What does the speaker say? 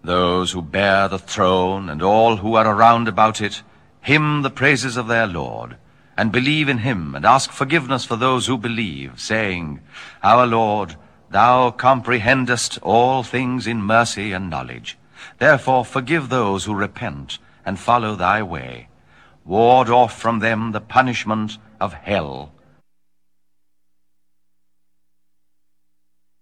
Those who bear the throne and all who are around about it hymn the praises of their Lord, and believe in him and ask forgiveness for those who believe, saying, Our Lord, thou comprehendest all things in mercy and knowledge. Therefore forgive those who repent and follow thy way. Ward off from them the punishment of hell,